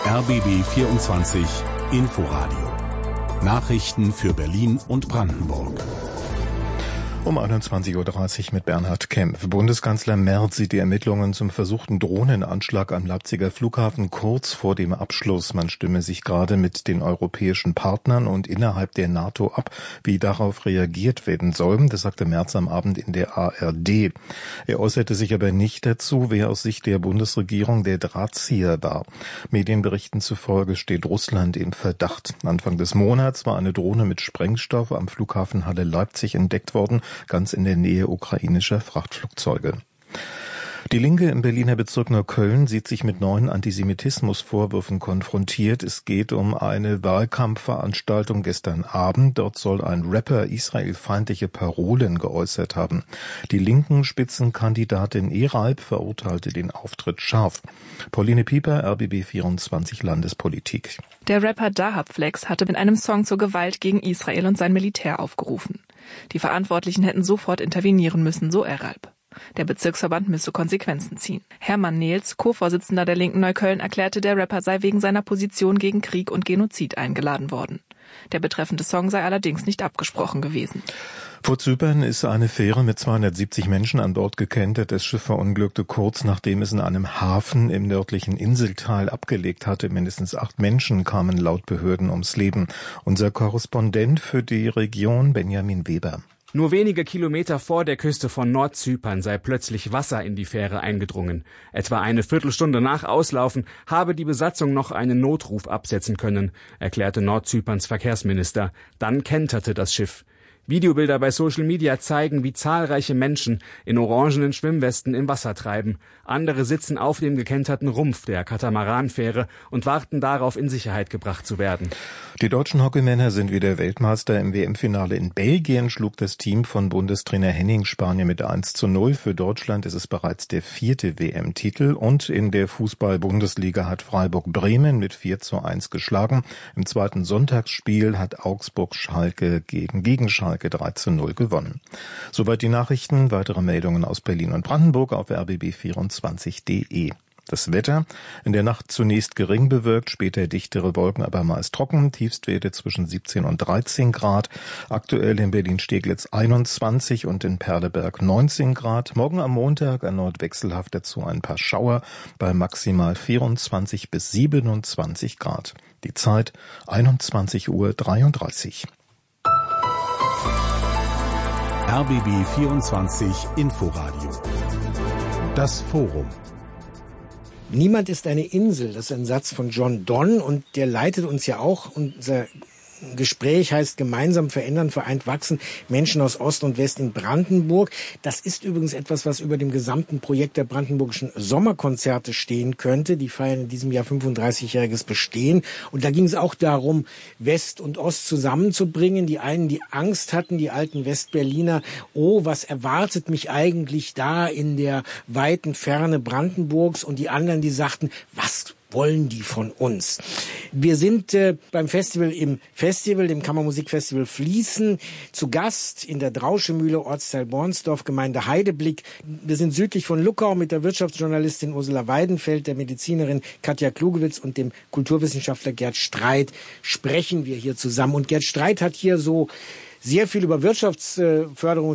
RBB 24 Inforadio. Nachrichten für Berlin und Brandenburg. Um 21:30 Uhr mit Bernhard Kempf. Bundeskanzler Merz sieht die Ermittlungen zum versuchten Drohnenanschlag am Leipziger Flughafen kurz vor dem Abschluss. Man stimme sich gerade mit den europäischen Partnern und innerhalb der NATO ab, wie darauf reagiert werden soll. Das sagte Merz am Abend in der ARD. Er äußerte sich aber nicht dazu, wer aus Sicht der Bundesregierung der Drahtzieher war. Medienberichten zufolge steht Russland im Verdacht. Anfang des Monats war eine Drohne mit Sprengstoff am Flughafen Halle Leipzig entdeckt worden, ganz in der Nähe ukrainischer Frachtflugzeuge. Die Linke im Berliner Bezirk Neukölln sieht sich mit neuen Antisemitismusvorwürfen konfrontiert. Es geht um eine Wahlkampfveranstaltung gestern Abend. Dort soll ein Rapper israelfeindliche Parolen geäußert haben. Die linken Spitzenkandidatin Eralb verurteilte den Auftritt scharf. Pauline Pieper, RBB 24 Landespolitik. Der Rapper Dahab Flex hatte mit einem Song zur Gewalt gegen Israel und sein Militär aufgerufen. Die Verantwortlichen hätten sofort intervenieren müssen, so Eralb. Der Bezirksverband müsse Konsequenzen ziehen. Hermann Nehls, Co-Vorsitzender der Linken Neukölln, erklärte, der Rapper sei wegen seiner Position gegen Krieg und Genozid eingeladen worden. Der betreffende Song sei allerdings nicht abgesprochen gewesen. Vor Zypern ist eine Fähre mit 270 Menschen an Bord gekentert. Das Schiff verunglückte kurz, nachdem es in einem Hafen im nördlichen Inselteil abgelegt hatte. Mindestens 8 Menschen kamen laut Behörden ums Leben. Unser Korrespondent für die Region, Benjamin Weber. Nur wenige Kilometer vor der Küste von Nordzypern sei plötzlich Wasser in die Fähre eingedrungen. Etwa eine Viertelstunde nach Auslaufen habe die Besatzung noch einen Notruf absetzen können, erklärte Nordzyperns Verkehrsminister. Dann kenterte das Schiff. Videobilder bei Social Media zeigen, wie zahlreiche Menschen in orangenen Schwimmwesten im Wasser treiben. Andere sitzen auf dem gekenterten Rumpf der Katamaranfähre und warten darauf, in Sicherheit gebracht zu werden. Die deutschen Hockeymänner sind wieder Weltmeister. Im WM-Finale in Belgien schlug das Team von Bundestrainer Henning Spanien mit 1:0. Für Deutschland ist es bereits der 4. WM-Titel. Und in der Fußball-Bundesliga hat Freiburg Bremen mit 4:1 geschlagen. Im zweiten Sonntagsspiel hat Augsburg Schalke gegen Schalke 3:0 gewonnen. Soweit die Nachrichten. Weitere Meldungen aus Berlin und Brandenburg auf rbb24.de. Das Wetter: in der Nacht zunächst gering bewölkt, später dichtere Wolken, aber meist trocken. Tiefstwerte zwischen 17 und 13 Grad. Aktuell in Berlin-Steglitz 21 und in Perleberg 19 Grad. Morgen am Montag erneut wechselhaft, dazu ein paar Schauer bei maximal 24 bis 27 Grad. Die Zeit 21:33 Uhr. RBB 24 Inforadio. Das Forum. Niemand ist eine Insel, das ist ein Satz von John Donne und der leitet uns ja auch. Unser Gespräch heißt gemeinsam verändern, vereint wachsen, Menschen aus Ost und West in Brandenburg. Das ist übrigens etwas, was über dem gesamten Projekt der Brandenburgischen Sommerkonzerte stehen könnte. Die feiern in diesem Jahr 35-jähriges Bestehen. Und da ging es auch darum, West und Ost zusammenzubringen. Die einen, die Angst hatten, die alten Westberliner, oh, was erwartet mich eigentlich da in der weiten Ferne Brandenburgs? Und die anderen, die sagten, was wollen die von uns? Wir sind beim Festival dem Kammermusikfestival Fließen, zu Gast in der Drauschemühle, Ortsteil Bornsdorf, Gemeinde Heideblick. Wir sind südlich von Luckau mit der Wirtschaftsjournalistin Ursula Weidenfeld, der Medizinerin Katja Klugewitz und dem Kulturwissenschaftler Gerd Streit sprechen wir hier zusammen. Und Gerd Streit hat hier so sehr viel über Wirtschaftsförderung